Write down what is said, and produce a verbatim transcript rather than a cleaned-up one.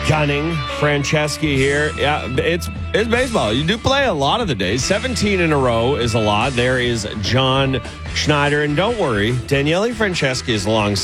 Gunning, Franceschi here. Yeah, it's it's baseball. You do play a lot of the days. seventeen in a row is a lot. There is John Schneider. And don't worry, Daniele Franceschi is alongside.